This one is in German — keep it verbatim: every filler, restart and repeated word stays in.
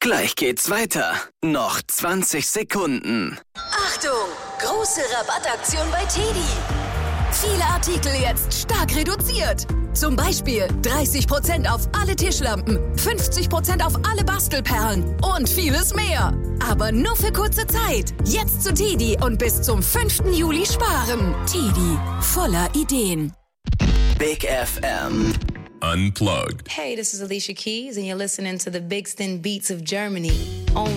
Gleich geht's weiter. Noch zwanzig Sekunden. Achtung! Große Rabattaktion bei Teddy. Viele Artikel jetzt stark reduziert. Zum Beispiel dreißig Prozent auf alle Tischlampen, fünfzig Prozent auf alle Bastelperlen und vieles mehr. Aber nur für kurze Zeit. Jetzt zu Teddy und bis zum fünften Juli sparen. Teddy, voller Ideen. Big F M. Unplugged. Hey, this is Alicia Keys, and you're listening to the Big Stin Beats of Germany. On